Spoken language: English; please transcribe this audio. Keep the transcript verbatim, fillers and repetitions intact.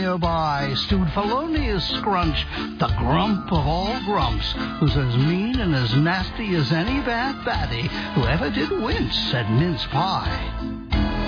nearby stewed Felonious Scrunch, the grump of all grumps, who's as mean and as nasty as any bad baddie who ever did wince at mince pie.